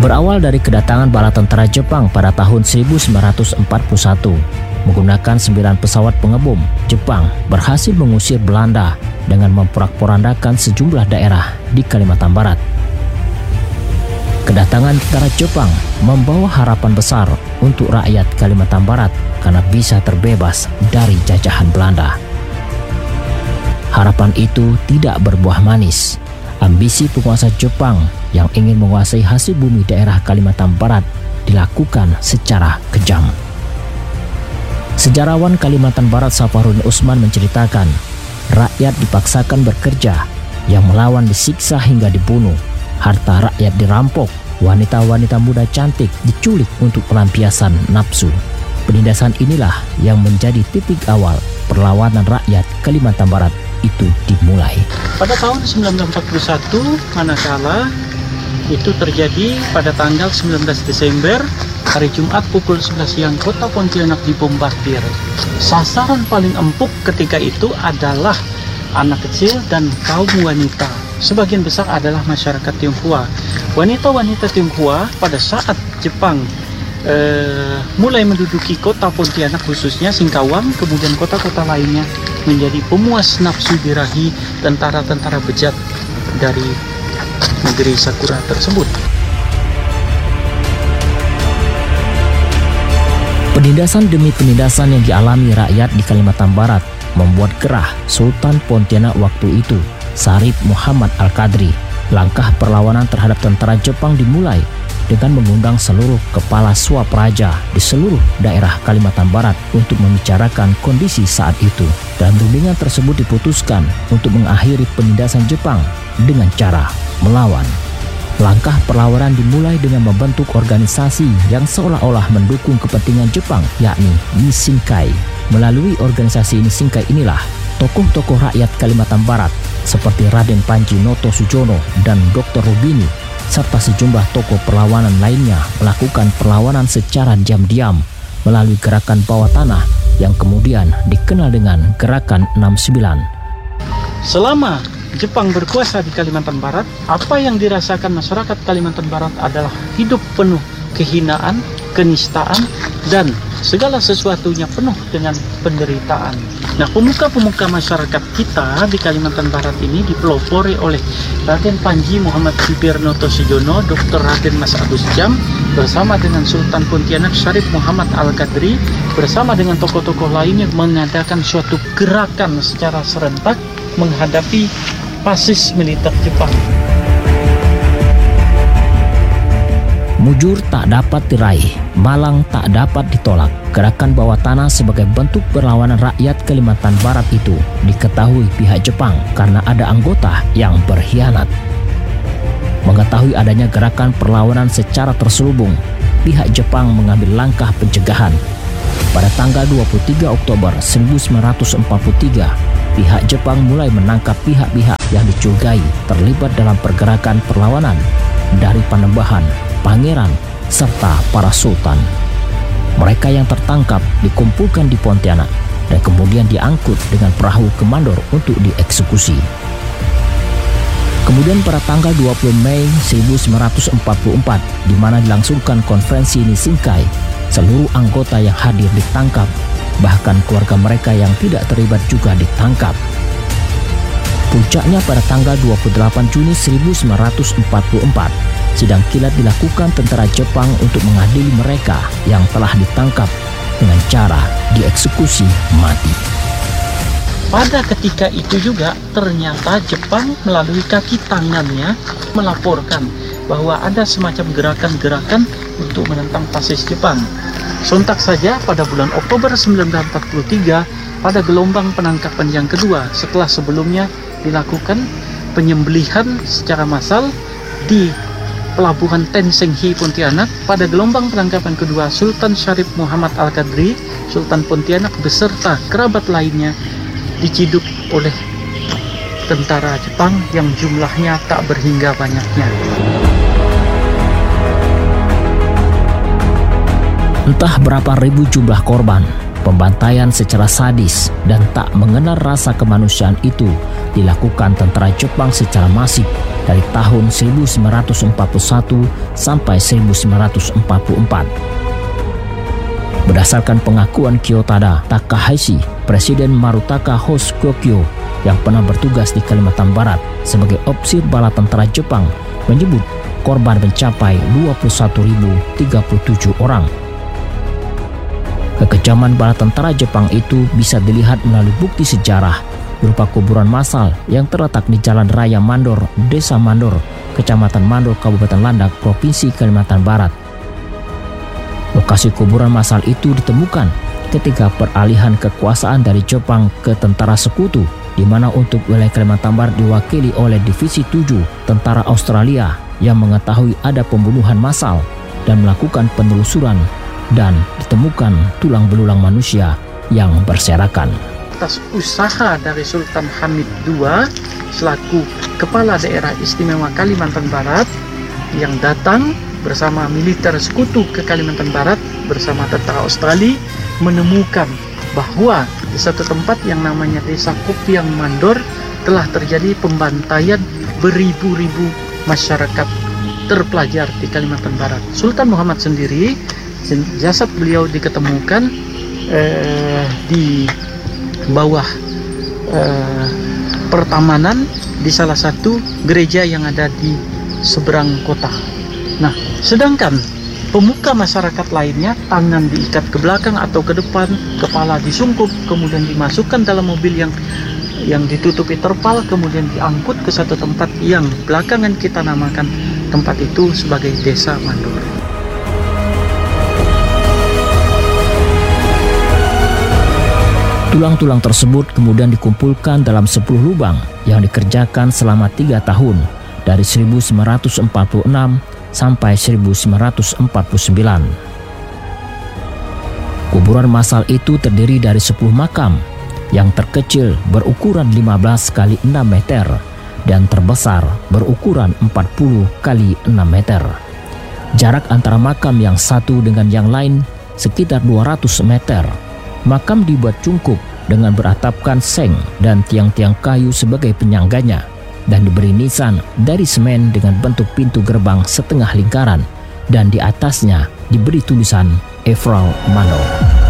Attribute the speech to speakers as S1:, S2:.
S1: Berawal dari kedatangan bala tentara Jepang pada tahun 1941, menggunakan 9 pesawat pengebom, Jepang berhasil mengusir Belanda dengan memporak-porandakan sejumlah daerah di Kalimantan Barat. Kedatangan tentara Jepang membawa harapan besar untuk rakyat Kalimantan Barat karena bisa terbebas dari jajahan Belanda. Harapan itu tidak berbuah manis. Ambisi penguasa Jepang yang ingin menguasai hasil bumi daerah Kalimantan Barat dilakukan secara kejam. Sejarawan Kalimantan Barat Safarudin Utsman menceritakan, rakyat dipaksakan bekerja, yang melawan disiksa hingga dibunuh, harta rakyat dirampok, wanita-wanita muda cantik diculik untuk pelampiasan nafsu. Penindasan inilah yang menjadi titik awal perlawanan rakyat Kalimantan Barat itu dimulai.
S2: Pada tahun 1941, manakala itu terjadi pada tanggal 19 Desember, hari Jumat pukul 11 siang, kota Pontianak dibombardir. Sasaran paling empuk ketika itu adalah anak kecil dan kaum wanita. Sebagian besar adalah masyarakat Tionghoa. Wanita-wanita Tionghoa pada saat Jepang mulai menduduki kota Pontianak, khususnya Singkawang, kemudian kota-kota lainnya, menjadi pemuas nafsu birahi tentara-tentara bejat dari negeri Sakura tersebut.
S1: Penindasan demi penindasan yang dialami rakyat di Kalimantan Barat membuat gerah Sultan Pontianak waktu itu, Syarif Muhammad Al-Qadri. Langkah perlawanan terhadap tentara Jepang dimulai dengan mengundang seluruh kepala Swapraja di seluruh daerah Kalimantan Barat untuk membicarakan kondisi saat itu. Dalam rundingan tersebut diputuskan untuk mengakhiri penindasan Jepang dengan cara melawan. Langkah perlawanan dimulai dengan membentuk organisasi yang seolah-olah mendukung kepentingan Jepang, yakni Nishinkai. Melalui organisasi Nishinkai inilah tokoh-tokoh rakyat Kalimantan Barat seperti Raden Panji Noto Sujono dan Dr. Rubini serta sejumlah tokoh perlawanan lainnya melakukan perlawanan secara diam-diam melalui gerakan bawah tanah yang kemudian dikenal dengan Gerakan 69.
S2: Selama Jepang berkuasa di Kalimantan Barat, apa yang dirasakan masyarakat Kalimantan Barat adalah hidup penuh kehinaan, kenistaan, dan segala sesuatunya penuh dengan penderitaan. Nah, pemuka-pemuka masyarakat kita di Kalimantan Barat ini dipelopori oleh Raden Panji Muhammad Sipir Noto Sujono, Dr. Raden Mas Agus Jam, bersama dengan Sultan Pontianak Syarif Muhammad Al-Qadri, bersama dengan tokoh-tokoh lainnya mengadakan suatu gerakan secara serentak menghadapi fasis militer Jepang.
S1: Mujur tak dapat diraih, malang tak dapat ditolak. Gerakan bawah tanah sebagai bentuk perlawanan rakyat Kalimantan Barat itu diketahui pihak Jepang karena ada anggota yang berkhianat. Mengetahui adanya gerakan perlawanan secara terselubung, pihak Jepang mengambil langkah pencegahan. Pada tanggal 23 Oktober 1943, pihak Jepang mulai menangkap pihak-pihak yang dicurigai terlibat dalam pergerakan perlawanan dari Panembahan, pangeran, serta para sultan. Mereka yang tertangkap dikumpulkan di Pontianak dan kemudian diangkut dengan perahu ke Mandor untuk dieksekusi. Kemudian pada tanggal 20 Mei 1944, di mana dilangsungkan konferensi Nishinkai, seluruh anggota yang hadir ditangkap, bahkan keluarga mereka yang tidak terlibat juga ditangkap. Puncaknya pada tanggal 28 Juni 1944, sidang kilat dilakukan tentara Jepang untuk mengadili mereka yang telah ditangkap dengan cara dieksekusi mati.
S2: Pada ketika itu juga ternyata Jepang melalui kaki tangannya melaporkan bahwa ada semacam gerakan-gerakan untuk menentang fasis Jepang. Sontak saja pada bulan Oktober 1943, pada gelombang penangkapan yang kedua setelah sebelumnya dilakukan penyembelihan secara massal di Pelabuhan Tensenghi Pontianak, pada gelombang penangkapan kedua Sultan Syarif Muhammad Al-Qadri, Sultan Pontianak beserta kerabat lainnya diciduk oleh tentara Jepang yang jumlahnya tak berhingga banyaknya.
S1: Entah berapa ribu jumlah korban, Pembantaian secara sadis dan tak mengenal rasa kemanusiaan itu dilakukan tentara Jepang secara masif dari tahun 1941 sampai 1944. Berdasarkan pengakuan Kyotada Takahashi, Presiden Marutaka Hoshikogyo yang pernah bertugas di Kalimantan Barat sebagai opsir bala tentara Jepang menyebut korban mencapai 21.037 orang. Kekejaman bala tentara Jepang itu bisa dilihat melalui bukti sejarah berupa kuburan massal yang terletak di Jalan Raya Mandor, Desa Mandor, Kecamatan Mandor, Kabupaten Landak, Provinsi Kalimantan Barat. Lokasi kuburan massal itu ditemukan ketika peralihan kekuasaan dari Jepang ke tentara sekutu, di mana untuk wilayah Kalimantan Barat diwakili oleh Divisi 7 Tentara Australia yang mengetahui ada pembunuhan massal dan melakukan penelusuran, dan ditemukan tulang belulang manusia yang berserakan.
S2: Atas usaha dari Sultan Hamid II selaku Kepala Daerah Istimewa Kalimantan Barat yang datang bersama militer sekutu ke Kalimantan Barat bersama tentara Australia, menemukan bahwa di satu tempat yang namanya Desa Kopiang Mandor telah terjadi pembantaian beribu-ribu masyarakat terpelajar di Kalimantan Barat. Sultan Muhammad sendiri, jasad beliau diketemukan di bawah pertamanan di salah satu gereja yang ada di seberang kota. Nah, sedangkan pemuka masyarakat lainnya tangan diikat ke belakang atau ke depan, kepala disungkup, kemudian dimasukkan dalam mobil yang ditutupi terpal, kemudian diangkut ke satu tempat yang belakangan kita namakan tempat itu sebagai Desa Mandor.
S1: Tulang-tulang tersebut kemudian dikumpulkan dalam 10 lubang yang dikerjakan selama 3 tahun dari 1946 sampai 1949. Kuburan massal itu terdiri dari 10 makam, yang terkecil berukuran 15 kali 6 meter dan terbesar berukuran 40 kali 6 meter. Jarak antara makam yang satu dengan yang lain sekitar 200 meter. Makam dibuat cungkup dengan beratapkan seng dan tiang-tiang kayu sebagai penyangganya, dan diberi nisan dari semen dengan bentuk pintu gerbang setengah lingkaran, dan di atasnya diberi tulisan Efrau Mano.